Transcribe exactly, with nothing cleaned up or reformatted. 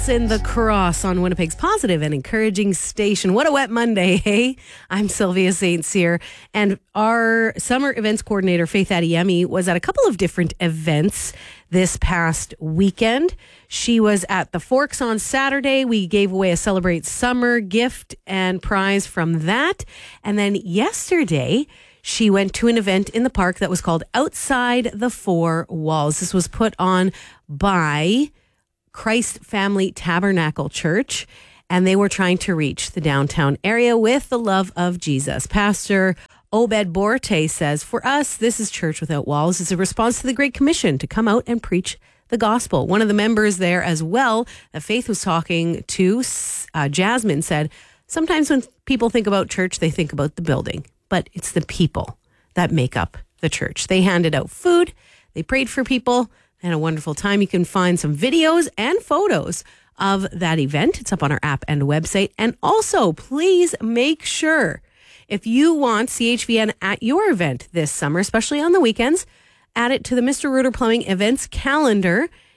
Wilson, The Cross on Winnipeg's positive and encouraging station. What a wet Monday, hey? I'm Sylvia Saint Cyr, and our summer events coordinator, Faith Adeyemi, was at a couple of different events this past weekend. She was at the Forks on Saturday. We gave away a Celebrate Summer gift and prize from that. And then yesterday, she went to an event in the park that was called Outside the Four Walls. This was put on by Christ Family Tabernacle Church, and they were trying to reach the downtown area with the love of Jesus. Pastor Obed Borte says, for us, this is Church Without Walls. It's a response to the Great Commission to come out and preach the gospel. One of the members there as well, that Faith was talking to, uh, Jasmine, said, sometimes when people think about church, they think about the building, but it's the people that make up the church. They handed out food. They prayed for people. And a wonderful time. You can find some videos and photos of that event. It's up on our app and website. And also, please make sure, if you want C H V N at your event this summer, especially on the weekends, add it to the Mister Rooter Plumbing events calendar.